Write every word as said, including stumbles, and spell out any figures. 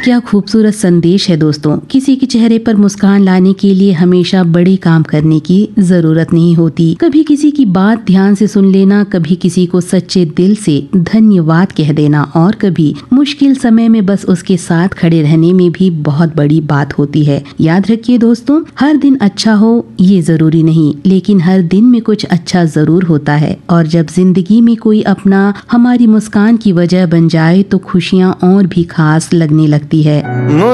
क्या खूबसूरत संदेश है दोस्तों। किसी के चेहरे पर मुस्कान लाने के लिए हमेशा बड़े काम करने की जरूरत नहीं होती। कभी किसी की बात ध्यान से सुन लेना, कभी किसी को सच्चे दिल से धन्यवाद कह देना और कभी मुश्किल समय में बस उसके साथ खड़े रहने में भी बहुत बड़ी बात होती है। याद रखिए दोस्तों, हर दिन अच्छा हो ये जरूरी नहीं, लेकिन हर दिन में कुछ अच्छा जरूर होता है। और जब जिंदगी में कोई अपना हमारी मुस्कान की वजह बन जाए तो खुशियाँ और भी खास लगने लगती है।